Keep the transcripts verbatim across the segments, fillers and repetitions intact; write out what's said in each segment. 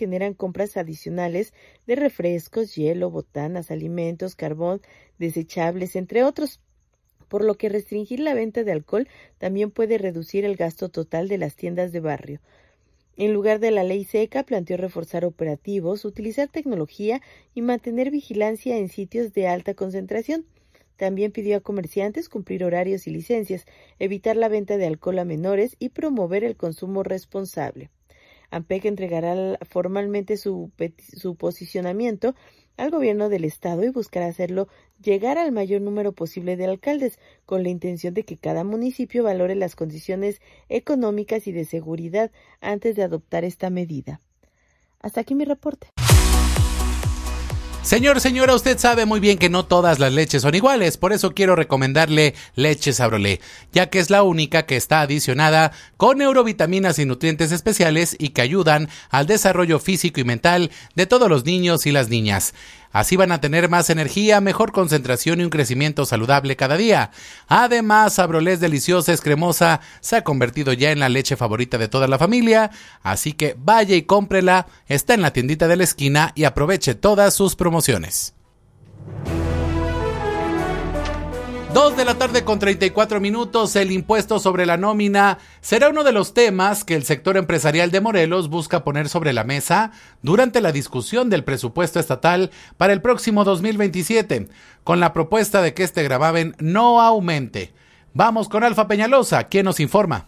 generan compras adicionales de refrescos, hielo, botanas, alimentos, carbón, desechables, entre otros, por lo que restringir la venta de alcohol también puede reducir el gasto total de las tiendas de barrio. En lugar de la ley seca, planteó reforzar operativos, utilizar tecnología y mantener vigilancia en sitios de alta concentración. También pidió a comerciantes cumplir horarios y licencias, evitar la venta de alcohol a menores y promover el consumo responsable. AMPEC entregará formalmente su, su posicionamiento al gobierno del estado y buscará hacerlo llegar al mayor número posible de alcaldes, con la intención de que cada municipio valore las condiciones económicas y de seguridad antes de adoptar esta medida. Hasta aquí mi reporte. Señor, señora, usted sabe muy bien que no todas las leches son iguales, por eso quiero recomendarle Leche Sabrolé, ya que es la única que está adicionada con neurovitaminas y nutrientes especiales y que ayudan al desarrollo físico y mental de todos los niños y las niñas. Así van a tener más energía, mejor concentración y un crecimiento saludable cada día. Además, Sabrolé es deliciosa, es cremosa, se ha convertido ya en la leche favorita de toda la familia, así que vaya y cómprela, está en la tiendita de la esquina y aproveche todas sus promociones. Dos de la tarde con treinta y cuatro minutos, el impuesto sobre la nómina será uno de los temas que el sector empresarial de Morelos busca poner sobre la mesa durante la discusión del presupuesto estatal para el próximo dos mil veintisiete, con la propuesta de que este gravamen no aumente. Vamos con Alfa Peñalosa, quien nos informa.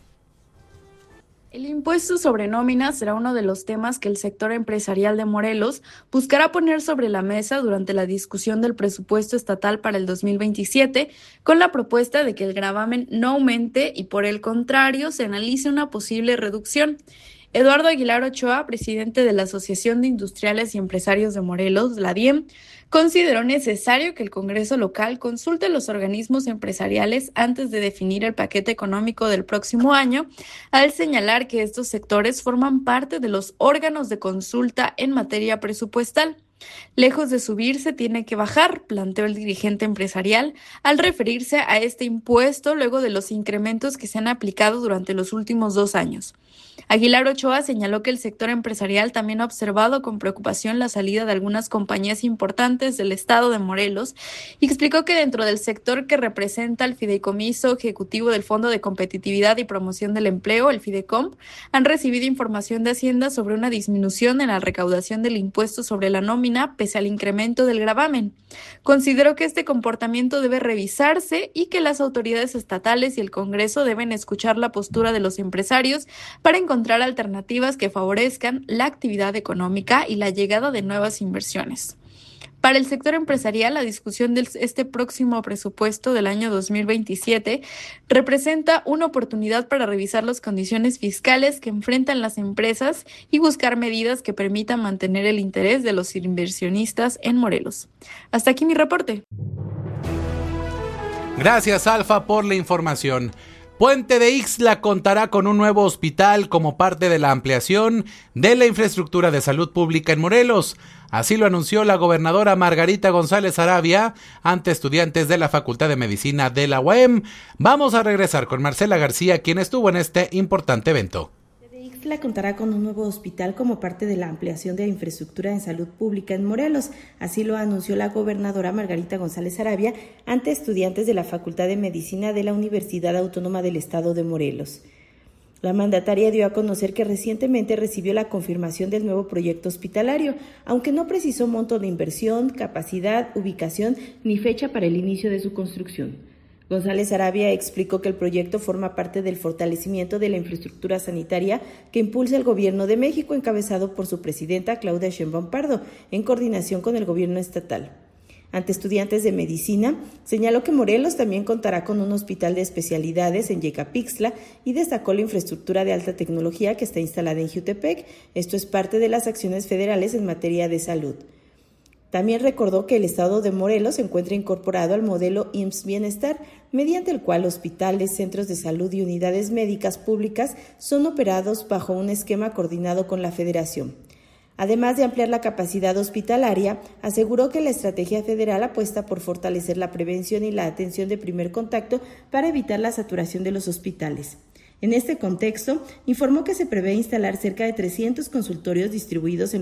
El impuesto sobre nómina será uno de los temas que el sector empresarial de Morelos buscará poner sobre la mesa durante la discusión del presupuesto estatal para el dos mil veintisiete, con la propuesta de que el gravamen no aumente y, por el contrario, se analice una posible reducción. Eduardo Aguilar Ochoa, presidente de la Asociación de Industriales y Empresarios de Morelos, la D I E M, consideró necesario que el Congreso local consulte a los organismos empresariales antes de definir el paquete económico del próximo año, al señalar que estos sectores forman parte de los órganos de consulta en materia presupuestal. Lejos de subirse, tiene que bajar, planteó el dirigente empresarial al referirse a este impuesto luego de los incrementos que se han aplicado durante los últimos dos años. Aguilar Ochoa señaló que el sector empresarial también ha observado con preocupación la salida de algunas compañías importantes del estado de Morelos y explicó que dentro del sector que representa el Fideicomiso Ejecutivo del Fondo de Competitividad y Promoción del Empleo, el Fidecom, han recibido información de Hacienda sobre una disminución en la recaudación del impuesto sobre la nómina pese al incremento del gravamen. Consideró que este comportamiento debe revisarse y que las autoridades estatales y el Congreso deben escuchar la postura de los empresarios para encontrar alternativas que favorezcan la actividad económica y la llegada de nuevas inversiones. Para el sector empresarial, la discusión de este próximo presupuesto del año dos mil veintisiete representa una oportunidad para revisar las condiciones fiscales que enfrentan las empresas y buscar medidas que permitan mantener el interés de los inversionistas en Morelos. Hasta aquí mi reporte. Gracias, Alfa, por la información. Puente de Ixtla contará con un nuevo hospital como parte de la ampliación de la infraestructura de salud pública en Morelos. Así lo anunció la gobernadora Margarita González Arabia ante estudiantes de la Facultad de Medicina de la U A M. Vamos a regresar con Marcela García, quien estuvo en este importante evento. Ixtla contará con un nuevo hospital como parte de la ampliación de la infraestructura en salud pública en Morelos. Así lo anunció la gobernadora Margarita González Arabia ante estudiantes de la Facultad de Medicina de la Universidad Autónoma del Estado de Morelos. La mandataria dio a conocer que recientemente recibió la confirmación del nuevo proyecto hospitalario, aunque no precisó monto de inversión, capacidad, ubicación ni fecha para el inicio de su construcción. González Arabia explicó que el proyecto forma parte del fortalecimiento de la infraestructura sanitaria que impulsa el Gobierno de México, encabezado por su presidenta Claudia Sheinbaum Pardo, en coordinación con el Gobierno estatal. Ante estudiantes de medicina, señaló que Morelos también contará con un hospital de especialidades en Yecapixtla y destacó la infraestructura de alta tecnología que está instalada en Jiutepec. Esto es parte de las acciones federales en materia de salud. También recordó que el estado de Morelos se encuentra incorporado al modelo I M S S Bienestar, mediante el cual hospitales, centros de salud y unidades médicas públicas son operados bajo un esquema coordinado con la Federación. Además de ampliar la capacidad hospitalaria, aseguró que la estrategia federal apuesta por fortalecer la prevención y la atención de primer contacto para evitar la saturación de los hospitales. En este contexto, informó que se prevé instalar cerca de trescientos consultorios distribuidos en